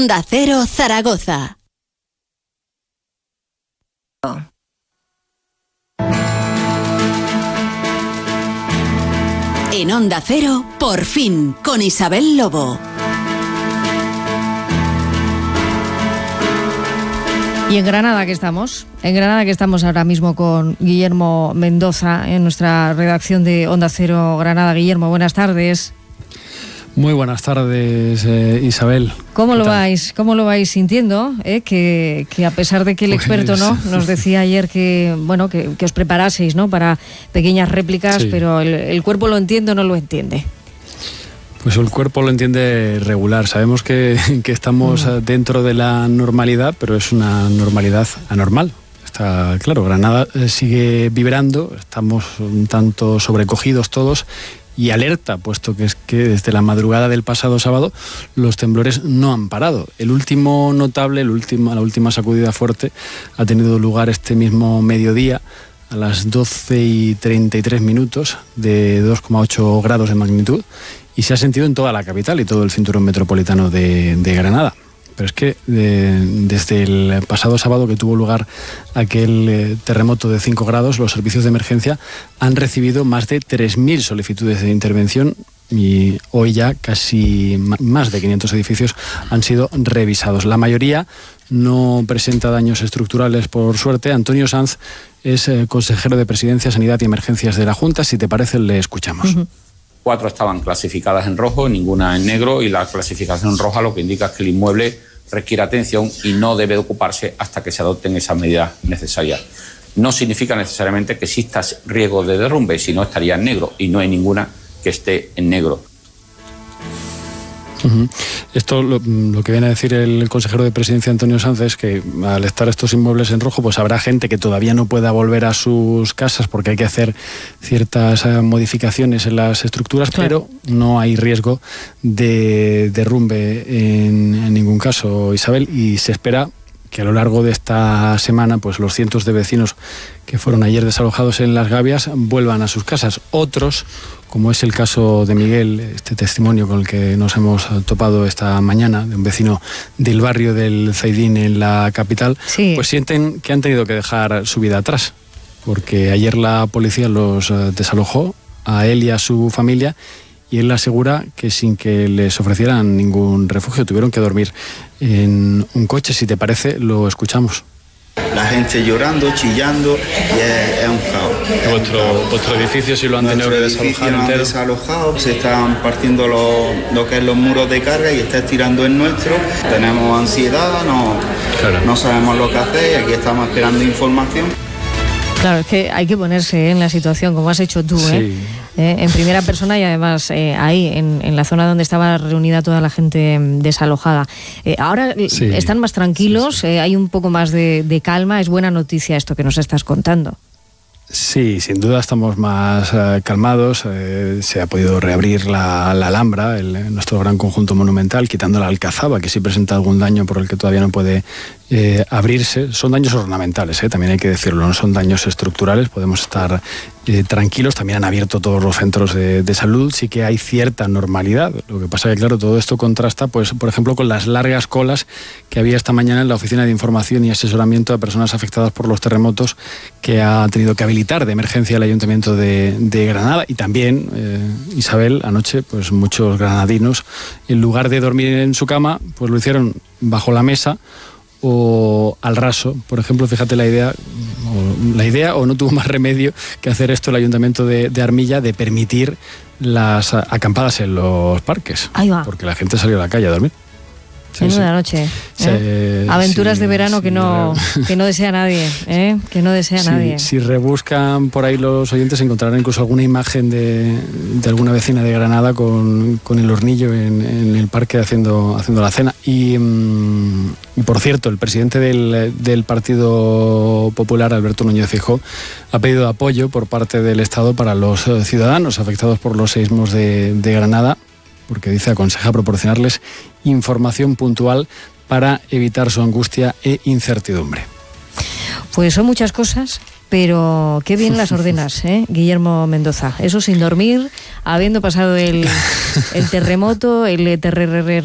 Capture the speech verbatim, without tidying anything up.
Onda Cero Zaragoza. En Onda Cero, por fin, con Isabel Lobo. Y en Granada que estamos, en Granada que estamos ahora mismo con Guillermo Mendoza en nuestra redacción de Onda Cero Granada. Guillermo, buenas tardes. Muy buenas tardes, eh, Isabel. ¿Cómo lo vais? ¿Cómo lo vais sintiendo? ¿Eh? Que, que a pesar de que el pues... experto, ¿no?, nos decía ayer que, bueno, que, que os preparaseis, ¿no?, para pequeñas réplicas, sí, pero el, el cuerpo lo entiende o no lo entiende. Pues el cuerpo lo entiende regular. Sabemos que, que estamos mm. dentro de la normalidad, pero es una normalidad anormal. Está claro, Granada sigue vibrando, estamos un tanto sobrecogidos todos y alerta, puesto que es que desde la madrugada del pasado sábado los temblores no han parado. El último notable, el último, la última sacudida fuerte ha tenido lugar este mismo mediodía a las doce y treinta y tres minutos, de dos coma ocho grados de magnitud, y se ha sentido en toda la capital y todo el cinturón metropolitano de, de Granada. Pero es que eh, desde el pasado sábado que tuvo lugar aquel eh, terremoto de cinco grados, los servicios de emergencia han recibido más de tres mil solicitudes de intervención y hoy ya casi más de quinientos edificios han sido revisados. La mayoría no presenta daños estructurales, por suerte. Antonio Sanz es eh, consejero de Presidencia, Sanidad y Emergencias de la Junta. Si te parece, le escuchamos. Uh-huh. Cuatro estaban clasificadas en rojo, ninguna en negro, y la clasificación roja lo que indica es que el inmueble requiere atención y no debe ocuparse hasta que se adopten esas medidas necesarias. No significa necesariamente que exista riesgo de derrumbe, sino estaría en negro, y no hay ninguna que esté en negro. Uh-huh. Esto lo, lo que viene a decir el consejero de Presidencia, Antonio Sanz, es que al estar estos inmuebles en rojo, pues habrá gente que todavía no pueda volver a sus casas porque hay que hacer ciertas uh, modificaciones en las estructuras, claro, pero no hay riesgo de derrumbe en, en ningún caso, Isabel, y se espera que a lo largo de esta semana pues los cientos de vecinos que fueron ayer desalojados en Las Gavias vuelvan a sus casas. Otros, como es el caso de Miguel, este testimonio con el que nos hemos topado esta mañana, de un vecino del barrio del Zaidín en la capital, sí, pues sienten que han tenido que dejar su vida atrás, porque ayer la policía los desalojó a él y a su familia, y él asegura que sin que les ofrecieran ningún refugio tuvieron que dormir en un coche. Si te parece, lo escuchamos. La gente llorando, chillando, y es, es un caos. ¿Vuestro, vuestro edificio sí lo han tenido que desalojar entero? Lo han desalojado, se están partiendo lo, lo que es los muros de carga y está estirando el nuestro. Tenemos ansiedad, no, claro. no sabemos lo que hacer y aquí estamos esperando información. Claro, es que hay que ponerse en la situación, como has hecho tú, sí. ¿eh? Eh, en primera persona y además eh, ahí, en, en la zona donde estaba reunida toda la gente desalojada. Eh, ahora sí. están más tranquilos, sí, sí. Eh, hay un poco más de, de calma. Es buena noticia esto que nos estás contando. Sí, sin duda estamos más eh, calmados. Eh, se ha podido reabrir la, la Alhambra, el, nuestro gran conjunto monumental, quitando la Alcazaba, que sí presenta algún daño por el que todavía no puede eh, abrirse. Son daños ornamentales, eh, también hay que decirlo, no son daños estructurales. Podemos estar eh, tranquilos. También han abierto todos los centros de, de salud. Sí que hay cierta normalidad. Lo que pasa es que, claro, todo esto contrasta, pues, por ejemplo, con las largas colas que había esta mañana en la Oficina de Información y Asesoramiento a Personas Afectadas por los Terremotos, que ha tenido que habilitar de emergencia el Ayuntamiento de, de Granada. Y también, eh, Isabel, anoche, pues muchos granadinos, en lugar de dormir en su cama, pues lo hicieron bajo la mesa o al raso. Por ejemplo, fíjate la idea, o, la idea o no tuvo más remedio que hacer esto el Ayuntamiento de, de Armilla, de permitir las acampadas en los parques. Ahí va. Porque la gente salió a la calle a dormir. Sí, Menuda sí. noche. ¿eh? Sí, Aventuras sí, de verano sí, que no que no desea nadie, ¿eh? que no desea sí, nadie. Si rebuscan por ahí los oyentes encontrarán incluso alguna imagen de, de alguna vecina de Granada con, con el hornillo en, en el parque haciendo, haciendo la cena. Y, y por cierto, el presidente del, del Partido Popular, Alberto Núñez Feijóo, ha pedido apoyo por parte del Estado para los ciudadanos afectados por los seísmos de, de Granada, porque dice aconseja proporcionarles información puntual para evitar su angustia e incertidumbre. Pues son muchas cosas, pero qué bien las ordenas, ¿eh? Guillermo Mendoza. Eso sin dormir, habiendo pasado el, el terremoto, el terremoto